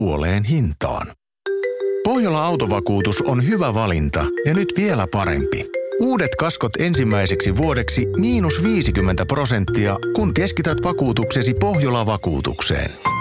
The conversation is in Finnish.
puoleen hintaan. Pohjola Autovakuutus on hyvä valinta ja nyt vielä parempi. Uudet kaskot ensimmäiseksi vuodeksi -50%, kun keskität vakuutuksesi Pohjola-vakuutukseen.